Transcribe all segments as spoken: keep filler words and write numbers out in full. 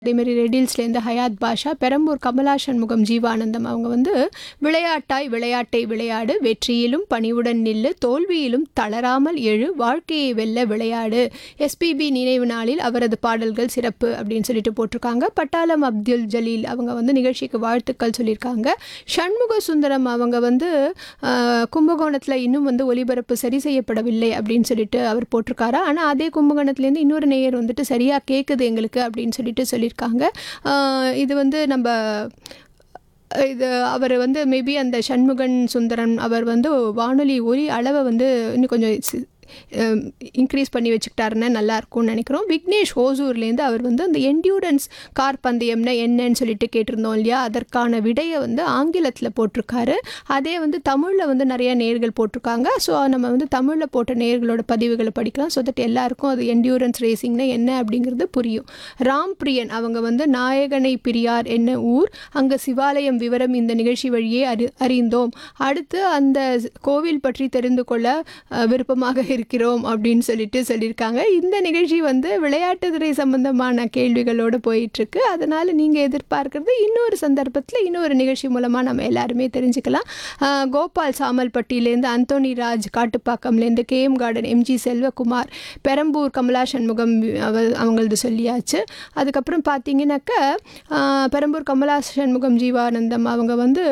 அதேமாரி ரெடில்ஸ்லேருந்து ஹயாத் பாஷா, பெரம்பூர் கமலா சண்முகம் ஜீவானந்தம் அவங்க வந்து விளையாட்டாய் விளையாட்டை விளையாடு, வெற்றியிலும் பணிவுடன் நில்லு, தோல்வியிலும் தளராமல் எழு, வாழ்க்கையை வெல்ல விளையாடு. எஸ்பிபி நினைவு நாளில் அவரது பாடல்கள் சிறப்பு அப்படின்னு சொல்லிட்டு போட்டிருக்காங்க. பட்டாளம் அப்துல் ஜலீல் அவங்க வந்து நிகழ்ச்சிக்கு வாழ்த்துக்கள் சொல்லியிருக்காங்க. சண்முக சுந்தரம் அவங்க வந்து கும்பகோணத்தில் இன்னும் வந்து ஒலிபரப்பு சரி செய்யப்படவில்லை அப்படின்னு சொல்லிட்டு அவர் போட்டிருக்காரு. ஆனால் அதே கும்பகோணத்துலேருந்து இன்னொரு நேயர் வந்துட்டு சரியாக கேட்குது எங்களுக்கு அப்படின்னு சொல்லிட்டு சொல்லி இருக்காங்க. இது வந்து நம்ம இது அவர் வந்து மேபி அந்த சண்முகன் சுந்தரன் அவர் வந்து வானொலி ஒலி அளவை வந்து இன்னும் கொஞ்சம் இன்க்ரீஸ் பண்ணி வச்சுக்கிட்டாருன்னா நல்லாயிருக்கும்னு நினைக்கிறோம். விக்னேஷ் ஓசூர்லேருந்து அவர் வந்து அந்த என்டியூரன்ஸ் கார் பந்தயம்னா என்னன்னு சொல்லிட்டு கேட்டிருந்தோம் இல்லையா, அதற்கான விடையை வந்து ஆங்கிலத்தில் போட்டிருக்காரு. அதே வந்து தமிழில் வந்து நிறைய நேர்கள் போட்டிருக்காங்க. ஸோ நம்ம வந்து தமிழில் போட்ட நேர்களோட பதிவுகளை படிக்கலாம். ஸோ தட் எல்லாருக்கும் அது என்டியூரன்ஸ் ரேசிங்னா என்ன அப்படிங்கிறது புரியும். ராம் பிரியன் அவங்க வந்து நாயகனை பிரியார் என்ன ஊர், அங்கே சிவாலயம் விவரம் இந்த நிகழ்ச்சி வழியே அறி அறிந்தோம் அடுத்து அந்த கோவில் பற்றி தெரிந்து கொள்ள விருப்பமாக இருக்கிறோம் அப்படின்னு சொல்லிட்டு சொல்லியிருக்காங்க. இந்த நிகழ்ச்சி வந்து விளையாட்டுத்துறை சம்பந்தமான கேள்விகளோடு போயிட்டுருக்கு. அதனால் நீங்கள் எதிர்பார்க்கறது இன்னொரு சந்தர்ப்பத்தில் இன்னொரு நிகழ்ச்சி மூலமாக நம்ம எல்லாருமே தெரிஞ்சுக்கலாம். Gopal சாமல்பட்டியிலேருந்து, Anthony Raj காட்டுப்பாக்கம்லேருந்து, KM garden MG Selvakumar, Perambur Kamala Shanmugam அவங்களது சொல்லியாச்சு. அதுக்கப்புறம் பார்த்தீங்கன்னாக்க பெரம்பூர் கமலா சண்முகம் ஜீவானந்தம் அவங்க வந்து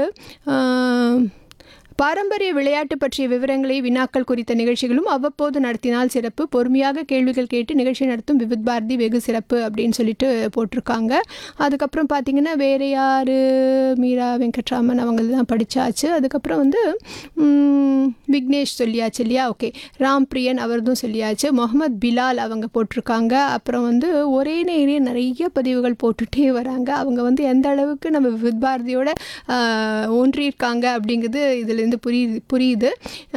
பாரம்பரிய விளையாட்டு பற்றிய விவரங்களை வினாக்கள் குறித்த நிகழ்ச்சிகளும் அவ்வப்போது நடத்தினால் சிறப்பு, பொறுமையாக கேள்விகள் கேட்டு நிகழ்ச்சி நடத்தும் விவித் பாரதி வெகு சிறப்பு அப்படின்னு சொல்லிட்டு போட்டிருக்காங்க. அதுக்கப்புறம் பார்த்திங்கன்னா வேறு யார், மீரா வெங்கட்ராமன் அவங்கள தான் படித்தாச்சு. அதுக்கப்புறம் வந்து விக்னேஷ் சொல்லியாச்சு இல்லையா, ஓகே. ராம் பிரியன் அவர்தும் சொல்லியாச்சு. முகமது பிலால் அவங்க போட்டிருக்காங்க. அப்புறம் வந்து ஒரே நேரே நிறைய பதிவுகள் போட்டுகிட்டே வராங்க. அவங்க வந்து எந்த அளவுக்கு நம்ம விவித் பாரதியோட ஒன்றியிருக்காங்க அப்படிங்கிறது இதில் புரியுது புரியுது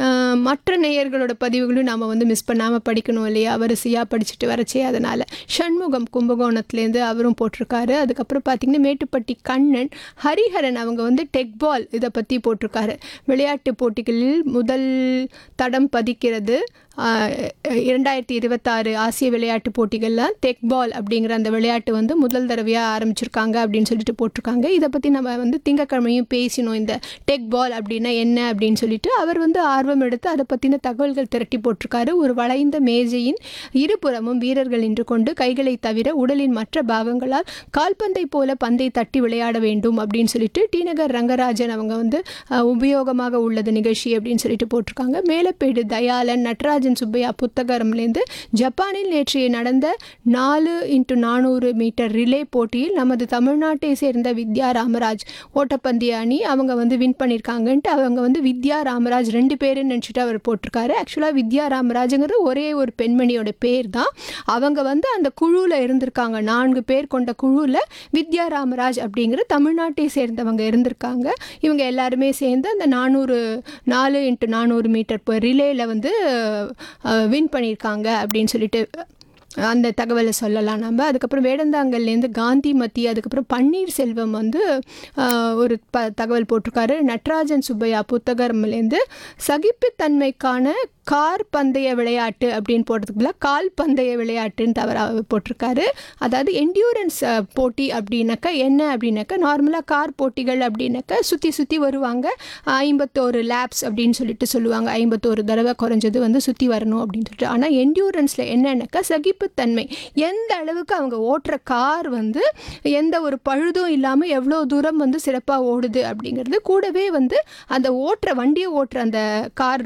மற்ற நேயர்களோட பதிவுகளும் நாம் வந்து மிஸ் பண்ணாமல் படிக்கணும் இல்லையா, வரிசையாக படிச்சுட்டு வரச்சே. அதனால் சண்முகம் கும்பகோணத்துலேருந்து அவரும் போட்டிருக்காரு. அதுக்கப்புறம் பார்த்திங்கன்னா மேட்டுப்பட்டி கண்ணன் ஹரிஹரன் அவங்க வந்து டெக் பால் இதை பற்றி போட்டிருக்காரு. விளையாட்டு போட்டிகளில் முதல் தடம் பதிக்கிறது இரண்டாயிரத்தி இருபத்தாறு ஆசிய விளையாட்டு போட்டிகள்லாம் டெக் பால் அப்படிங்கிற அந்த விளையாட்டு வந்து முதல் தடவையாக ஆரம்பிச்சிருக்காங்க அப்படின்னு சொல்லிட்டு போட்டிருக்காங்க. இதை பற்றி நம்ம வந்து திங்கக்கிழமையும் பேசினோம், இந்த டெக் பால் அப்படின்னா என்ன அப்படின்னு சொல்லிட்டு. அவர் வந்து ஆர்வம் எடுத்து அதை பற்றின தகவல்கள் திரட்டி போட்டிருக்காரு. ஒரு வளைந்த மேஜையின் இருபுறமும் வீரர்கள் நின்று கொண்டு கைகளை தவிர உடலின் மற்ற பாகங்களால் கால்பந்தை போல பந்தை தட்டி விளையாட வேண்டும் அப்படின்னு சொல்லிட்டு டி நகர் ரங்கராஜன் அவங்க வந்து உபயோகமாக உள்ளது நிகழ்ச்சி அப்படின்னு சொல்லிட்டு போட்டிருக்காங்க. மேலப்பேடு தயாளன், நட்ராஜ் சுப்பையா புத்தகரம்லேருந்து ஜப்பானில் நேற்று நடந்த நாலு இன்ட்டு நானூறு மீட்டர் ரிலே போட்டியில் நமது தமிழ்நாட்டை சேர்ந்த வித்யா ராமராஜ் ஓட்டப்பந்தய அணி அவங்க வந்து வின் பண்ணியிருக்காங்கன்ட்டு அவங்க வந்து வித்யா ராமராஜ் ரெண்டு பேருன்னு நினச்சிட்டு அவர் போட்டிருக்காரு. ஆக்சுவலாக வித்யா ராமராஜுங்கிறது ஒரே ஒரு பெண்மணியோட பேர் தான். அவங்க வந்து அந்த குழுவில் இருந்திருக்காங்க, நான்கு பேர் கொண்ட குழுவில் வித்யா ராமராஜ் அப்படிங்கிற தமிழ்நாட்டை சேர்ந்தவங்க இருந்திருக்காங்க. இவங்க எல்லாருமே சேர்ந்து அந்த நானூறு நாலு இன்ட்டு நானூறு மீட்டர் ரிலேயில் வந்து வின் பண்ணியிருக்காங்க அப்படின்னு சொல்லிட்டு அந்த தகவலை சொல்லலாம் நம்ம. அதுக்கப்புறம் வேடந்தாங்கல்லேருந்து காந்தி மத்தி, அதுக்கப்புறம் பன்னீர்செல்வம் வந்து ஒரு ப தகவல் போட்டிருக்காரு. நட்ராஜன் சுப்பையா புத்தகம்லேருந்து சகிப்புத்தன்மைக்கான கார் பந்தய விளையாட்டு அப்படின்னு போடுறதுக்குள்ள கால் பந்தய விளையாட்டுன்னு தவறாக போட்டிருக்காரு. அதாவது என்டியூரன்ஸ் போட்டி அப்படின்னாக்கா என்ன அப்படின்னாக்கா, நார்மலாக கார் போட்டிகள் அப்படின்னாக்கா சுற்றி சுற்றி வருவாங்க, ஐம்பத்தோரு லேப்ஸ் அப்படின்னு சொல்லிட்டு சொல்லுவாங்க, ஐம்பத்தோரு தடவை குறைஞ்சது வந்து சுற்றி வரணும் அப்படின்னு சொல்லிட்டு. ஆனால் என்டியூரன்ஸில் என்னன்னாக்கா சகிப்புத்தன்மை, எந்த அளவுக்கு அவங்க ஓட்டுற கார் வந்து எந்த ஒரு பழுதும் இல்லாமல் எவ்வளோ தூரம் வந்து சிறப்பாக ஓடுது அப்படிங்கிறது, கூடவே வந்து அந்த ஓட்டுற வண்டியை ஓட்டுற அந்த கார்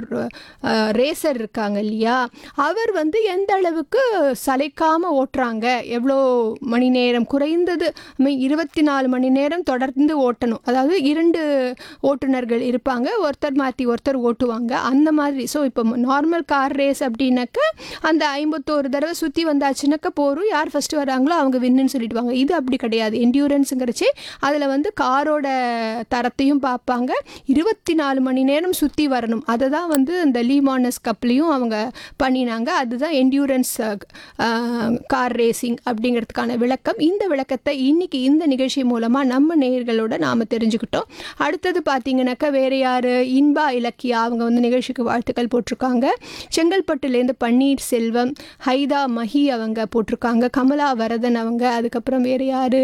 ரேசர் இருக்காங்க இல்லையா, அவர் வந்து எந்த அளவுக்கு சளைக்காமல் ஓட்டுறாங்க, எவ்வளோ மணி நேரம், குறைந்தது இருபத்தி நாலு மணி நேரம் தொடர்ந்து ஓட்டணும். அதாவது இரண்டு ஓட்டுநர்கள் இருப்பாங்க, ஒருத்தர் மாற்றி ஒருத்தர் ஓட்டுவாங்க அந்த மாதிரி. ஸோ இப்போ நார்மல் கார் ரேஸ் அப்படின்னாக்க அந்த ஐம்பத்தோரு தடவை சுற்றி வந்தாச்சுனாக்கா போகிறோம், யார் ஃபஸ்ட்டு வராங்களோ அவங்க வின்னுன்னு சொல்லிடுவாங்க. இது அப்படி கிடையாது. என்டியூரன்ஸுங்கிறச்சு அதில் வந்து காரோட தரத்தையும் பார்ப்பாங்க, இருபத்தி நாலு மணி நேரம் சுற்றி வரணும். அதை தான் வந்து இந்த லீமானஸ் கப்லையும் அவங்க பண்ணினாங்க. அதுதான் என்டியூரன்ஸ் கார் ரேசிங் அப்படிங்கிறதுக்கான விளக்கம். இந்த விளக்கத்தை இன்னைக்கு இந்த நிகழ்ச்சி மூலமாக நம்ம நேயர்களோட நாம் தெரிஞ்சுக்கிட்டோம். அடுத்தது பார்த்தீங்கன்னாக்கா வேறு யார், இன்பா இலக்கியா அவங்க வந்து நிகழ்ச்சிக்கு வாழ்த்துக்கள் போட்டிருக்காங்க. செங்கல்பட்டுலேருந்து பன்னீர் செல்வம், ஹைதா மஹி அவங்க போட்டிருக்காங்க. கமலா வரதன் அவங்க, அதுக்கப்புறம் வேறு யார்,